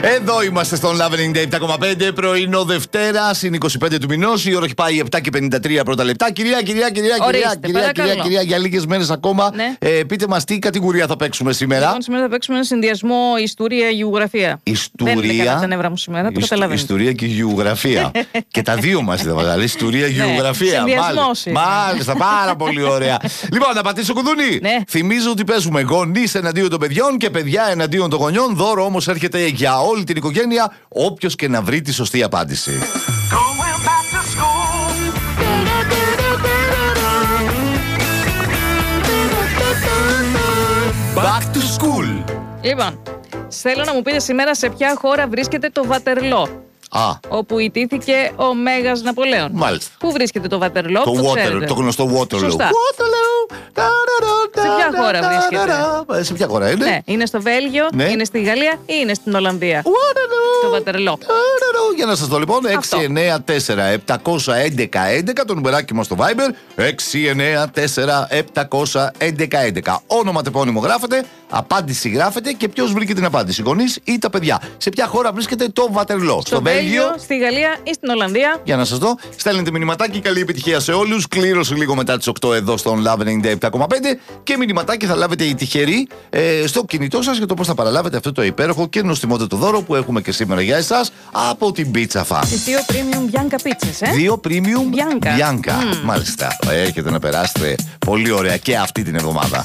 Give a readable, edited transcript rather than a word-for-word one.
Εδώ είμαστε στον Love 97,5 πρωινό Δευτέρα, είναι 25 του μηνός. Η ώρα έχει πάει 7 και 53 πρώτα λεπτά. Κυρία, για λίγες μέρες ακόμα, ναι. Πείτε μας τι κατηγορία θα παίξουμε σήμερα. Λοιπόν, σήμερα θα παίξουμε ένα συνδυασμό ιστορία-γεωγραφία. Ιστορία. Δεν είναι καλά τα νεύρα μου σήμερα, το καταλαβαίνετε. Ιστορία και γεωγραφία. Και τα δύο μας θα βάλει. Ιστορία, γεωγραφία. Μάλιστα, πάρα πολύ ωραία. Λοιπόν, να πατήσω κουδούνι. Ναι. Θυμίζω ότι παίζουμε γονείς εναντίον των παιδιών και παιδιά εναντίον των γονιών. Δώρο όμως έρχεται για όλη την οικογένεια, όποιος και να βρει τη σωστή απάντηση. Back to school. Λοιπόν, θέλω να μου πείτε σήμερα σε ποια χώρα βρίσκεται το Βατερλό. Όπου ιτήθηκε ο Μέγας Ναπολέον. Μάλιστα. Πού βρίσκεται το Βατερλό, το γνωστό Waterloo. Σωστά. Σε ποια χώρα βρίσκεται? Σε ποια χώρα είναι? Ναι, είναι στο Βέλγιο, ναι. Είναι στη Γαλλία ή είναι στην Ολλανδία? Το Βατερλό. Για να σας δω λοιπόν, 694-711-11, το νουμεράκι μας στο Viber. 694-711-11. Όνομα, τεπώνυμο γράφετε, απάντηση γράφετε και ποιος βρήκε την απάντηση, γονείς ή τα παιδιά. Σε ποια χώρα βρίσκεται το Βατερλό? Στο Βέλγιο, στη Γαλλία ή στην Ολλανδία? Για να σας δω, στέλνετε μηνυματάκι, καλή επιτυχία σε όλους. Κλήρωση λίγο μετά τις 8 εδώ στον Love 97,5 και μηνυματάκι θα λάβετε οι τυχεροί στο κινητό σας για το πώς θα παραλάβετε αυτό το υπέροχο και νοστιμότατο δώρο που έχουμε και σήμερα για εσάς από την Pizza Fan. Τις 2 premium Bianca pizzas, 2 premium Bianca. Μάλιστα. Έχετε να περάσετε πολύ ωραία και αυτή την εβδομάδα.